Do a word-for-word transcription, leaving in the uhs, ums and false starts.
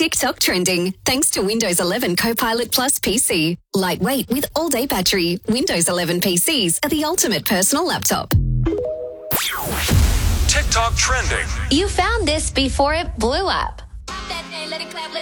TikTok trending thanks to Windows eleven Copilot Plus P C. Lightweight with all-day battery, Windows eleven P Cs are the ultimate personal laptop. TikTok trending. You found this before it blew up.